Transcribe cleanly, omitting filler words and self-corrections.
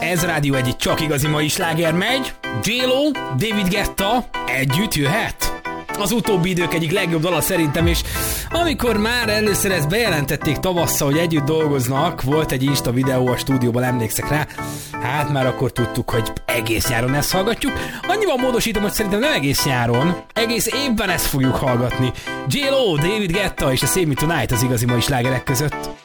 Ez Rádió egy csak igazi mai sláger megy. J-Lo, David Guetta együtt jöhet? Az utóbbi idők egyik legjobb dala szerintem, és amikor már először ezt bejelentették tavasszal, hogy együtt dolgoznak, volt egy Insta videó a stúdióban, emlékszek rá, hát már akkor tudtuk, hogy egész nyáron ezt hallgatjuk. Annyiban módosítom, hogy szerintem nem egész nyáron, egész évben ezt fogjuk hallgatni. J-Lo, David Guetta és a Save Me Tonight az igazi mai slágerek között.